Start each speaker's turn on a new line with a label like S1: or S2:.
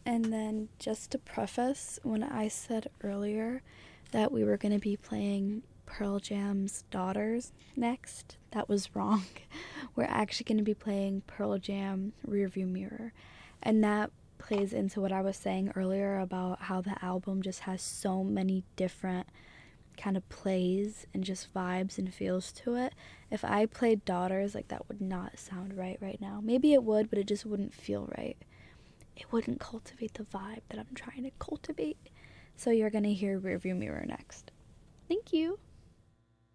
S1: And then just to preface, when I said earlier that we were going to be playing Pearl Jam's Daughters next, that was wrong. We're actually going to be playing Pearl Jam Rearview Mirror. And that plays into what I was saying earlier about how the album just has so many different kind of plays and just vibes and feels to it. If I played Daughters, like, that would not sound right now. Maybe it would, but it just wouldn't feel right. It wouldn't cultivate the vibe that I'm trying to cultivate. So you're gonna hear Rearview Mirror next. Thank you.